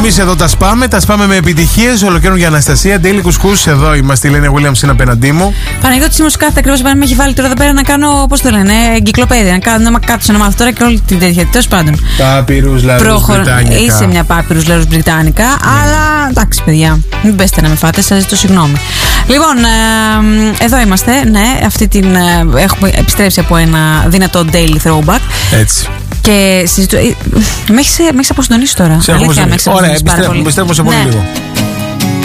Εμείς εδώ τα σπάμε με επιτυχίες. Ολοκαίρουν για Αναστασία. Daily Couscous, εδώ είμαστε. Η Λένια Williams είναι απέναντί μου. Παναγιώτη Μουσκάτα, ακριβώς με έχει βάλει τώρα εδώ πέρα να κάνω, πώς το λένε, εγκυκλοπαίδεια. Να κάνω κάτσω να μάθω τώρα και όλη την τέτοια. Τέλος πάντων. Πάπυρους λαρούς Βρυτάνικα. Είσαι μια πάπυρους λαρούς Βρυτάνικα, αλλά εντάξει, παιδιά, μην πέστε να με φάτε, σας ζητώ συγγνώμη. Λοιπόν, εδώ είμαστε. Ναι, έχουμε επιστρέψει από ένα δυνατό daily throwback. Έτσι. Και συζητώ. Με έχεις αποσυντονίσει τώρα. Ωραία, επιστρέφουμε σε πολύ λίγο.